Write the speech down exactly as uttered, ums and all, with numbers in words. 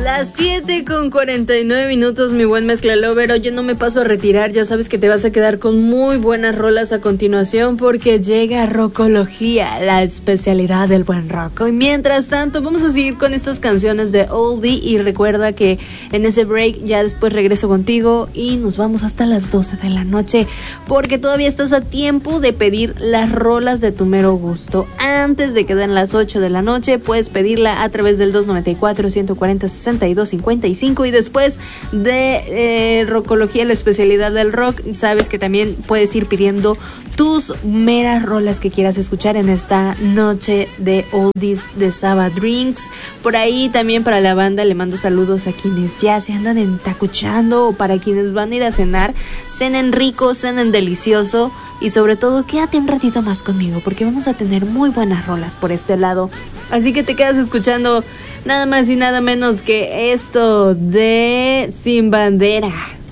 Las siete con cuarenta y nueve minutos, mi buen mezcla lover. Oye, no me paso a retirar, ya sabes que te vas a quedar con muy buenas rolas a continuación porque llega Rockología, la especialidad del buen rock. Y mientras tanto, vamos a seguir con estas canciones de oldie y recuerda que en ese break ya después regreso contigo y nos vamos hasta las doce de la noche porque todavía estás a tiempo de pedir las rolas de tu mero gusto. Antes de que den las ocho de la noche, puedes pedirla a través del dos noventa y cuatro, ciento cuarenta, sesenta y dos cincuenta y cinco y después de eh, Rockología, la especialidad del rock, sabes que también puedes ir pidiendo tus meras rolas que quieras escuchar en esta noche de oldies de Saba Drinks. Por ahí también para la banda le mando saludos a quienes ya se andan entacuchando o para quienes van a ir a cenar, cenen rico, cenen delicioso y sobre todo quédate un ratito más conmigo porque vamos a tener muy buenas rolas por este lado. Así que te quedas escuchando nada más y nada menos que esto de Sin Bandera.